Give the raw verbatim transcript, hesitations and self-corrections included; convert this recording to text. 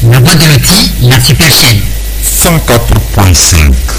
La boîte de l'outil, la super chaîne. cent quatre point cinq.